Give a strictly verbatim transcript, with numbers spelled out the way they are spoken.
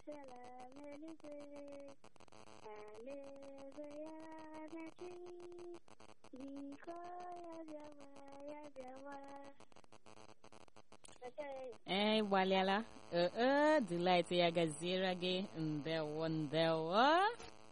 Salam eluigwe, alaeze ya na-achị, biko ya bịawa, ya bịawa. Eh, gbalịala. Eh, eh, delight ya gaziere gị ndewo ndewo.